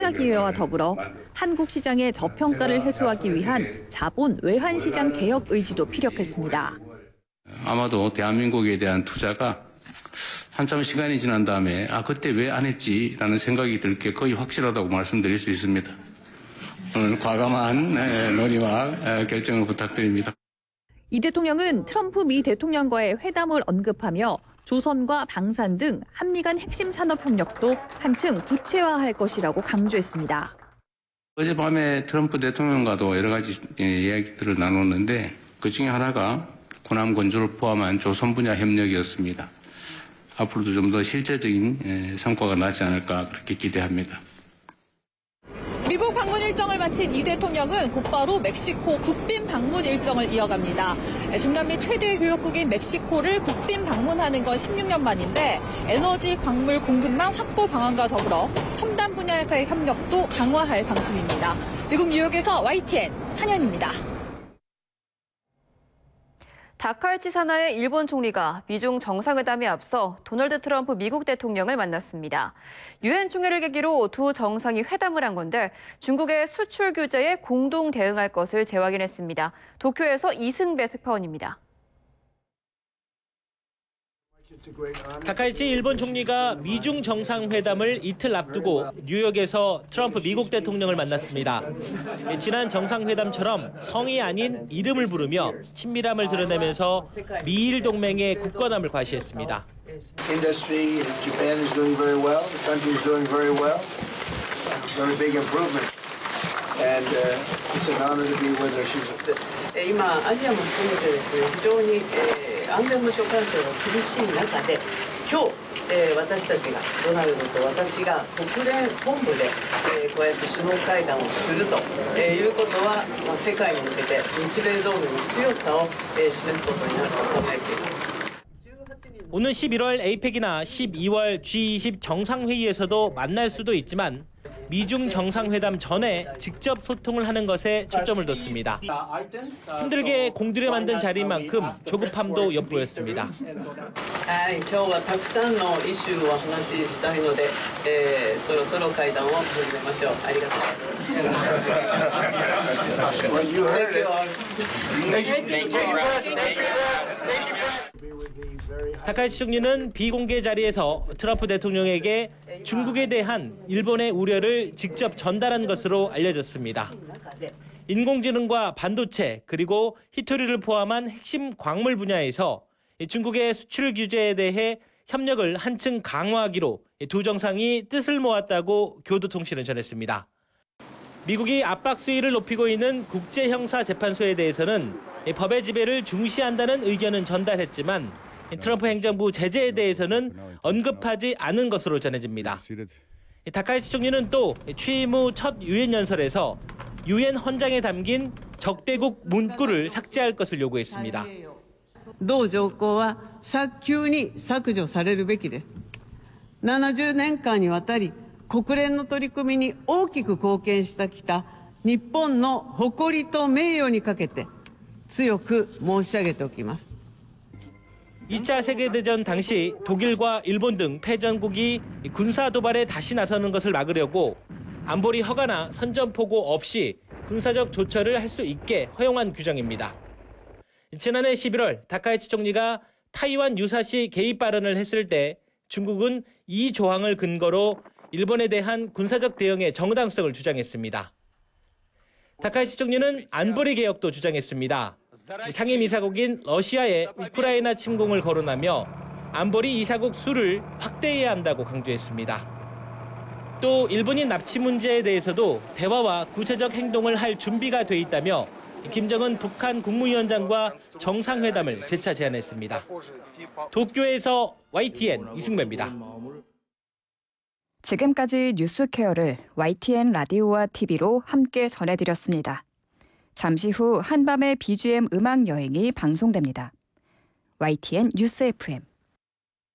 기회와 더불어 한국 시장의 저평가를 해소하기 위한 자본 외환 시장 개혁 의지도 피력했습니다. 아마도 대한민국에 대한 투자가 한참 시간이 지난 다음에 그때 왜 안 했지라는 생각이 들 게 거의 확실하다고 말씀드릴 수 있습니다. 오늘 과감한 논의와 결정을 부탁드립니다. 이 대통령은 트럼프 미 대통령과의 회담을 언급하며 조선과 방산 등 한미 간 핵심 산업 협력도 한층 구체화할 것이라고 강조했습니다. 어젯밤에 트럼프 대통령과도 여러 가지 이야기들을 나눴는데 그중에 하나가 군함 건조를 포함한 조선 분야 협력이었습니다. 앞으로도 좀 더 실제적인 성과가 나지 않을까 그렇게 기대합니다. 미국 방문 일정을 마친 이 대통령은 곧바로 멕시코 국빈 방문 일정을 이어갑니다. 중남미 최대 교역국인 멕시코를 국빈 방문하는 건 16년 만인데 에너지 광물 공급망 확보 방안과 더불어 첨단 분야에서의 협력도 강화할 방침입니다. 미국 뉴욕에서 YTN 한현입니다. 다카이치 사나의 일본 총리가 미중 정상회담에 앞서 도널드 트럼프 미국 대통령을 만났습니다. 유엔 총회를 계기로 두 정상이 회담을 한 건데 중국의 수출 규제에 공동 대응할 것을 재확인했습니다. 도쿄에서 이승배 특파원입니다. 다카이치 일본 총리가 미중 정상회담을 이틀 앞두고 뉴욕에서 트럼프 미국 대통령을 만났습니다. 지난 정상회담처럼 성이 아닌 이름을 부르며 친밀함을 드러내면서 미일 동맹의 굳건함을 과시했습니다. Industry in Japan is doing very well. The country is doing very well. Very big improvement. And it's an honor to be with her. She's 今アジアも含めてですね、非常に安全保障環境が厳しい中で、今日私たちがドナルドと私が国連本部でこうやって首脳会談をするということは、世界に向けて日米同盟の強さを示すことになると考えています。 오는 11월 APEC이나 12월 G20 정상회의에서도 만날 수도 있지만 미중 정상회담 전에 직접 소통을 하는 것에 초점을 뒀습니다. 힘들게 공들여 만든 자리인 만큼 조급함도 엿보였습니다. 今日はたくさんのイシューを話したいので、そろそろ会談を始めましょう。ありがとう。 다카이치 총리는 비공개 자리에서 트럼프 대통령에게 중국에 대한 일본의 우려를 직접 전달한 것으로 알려졌습니다. 인공지능과 반도체 그리고 히토리를 포함한 핵심 광물 분야에서 중국의 수출 규제에 대해 협력을 한층 강화하기로 두 정상이 뜻을 모았다고 교도통신은 전했습니다. 미국이 압박 수위를 높이고 있는 국제형사재판소에 대해서는 법의 지배를 중시한다는 의견은 전달했지만 트럼프 행정부 제재에 대해서는 언급하지 않은 것으로 전해집니다. 다카이치 총리는 또 취임 후 첫 유엔 연설에서 유엔 헌장에 담긴 적대국 문구를 삭제할 것을 요구했습니다. 同条項は早急に削除されるべきです。70年間にわたり国連の取り組みに大きく貢献してきた日本の誇りと名誉にかけて強く申し上げておきます。 2차 세계대전 당시 독일과 일본 등 패전국이 군사 도발에 다시 나서는 것을 막으려고 안보리 허가나 선전포고 없이 군사적 조처를 할 수 있게 허용한 규정입니다. 지난해 11월 다카이치 총리가 타이완 유사시 개입 발언을 했을 때 중국은 이 조항을 근거로 일본에 대한 군사적 대응의 정당성을 주장했습니다. 다카이치 총리는 안보리 개혁도 주장했습니다. 상임이사국인 러시아의 우크라이나 침공을 거론하며 안보리 이사국 수를 확대해야 한다고 강조했습니다. 또 일본인 납치 문제에 대해서도 대화와 구체적 행동을 할 준비가 돼 있다며 김정은 북한 국무위원장과 정상회담을 재차 제안했습니다. 도쿄에서 YTN 이승배입니다. 지금까지 뉴스케어를 YTN 라디오와 TV로 함께 전해드렸습니다. 잠시 후 한밤의 BGM 음악 여행이 방송됩니다. YTN 뉴스 FM